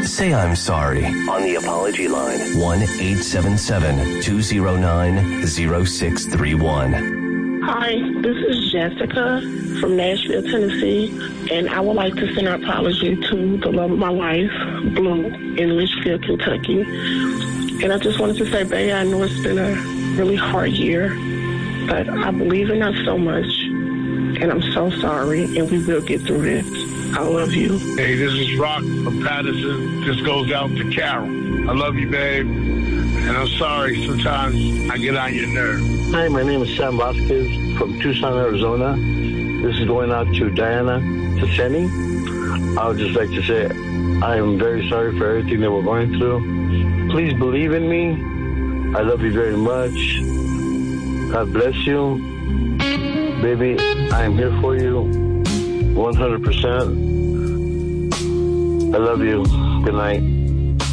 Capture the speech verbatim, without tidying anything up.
Say I'm sorry on the apology line. one eight seven seven, two zero nine, zero six three one. Hi, this is Jessica from Nashville, Tennessee, and I would like to send an apology to the love of my life, Blue, in Litchfield, Kentucky. And I just wanted to say, babe, I know it's been a really hard year, but I believe in us so much, and I'm so sorry, and we will get through this. I love you. Hey, this is Rock from Patterson. This goes out to Carol. I love you, babe, and I'm sorry sometimes I get on your nerves. Hi, my name is Sam Vasquez from Tucson, Arizona. This is going out to Diana Tasseni. I would just like to say I am very sorry for everything that we're going through. Please believe in me. I love you very much. God bless you. Baby, I am here for you one hundred percent. I love you. Good night.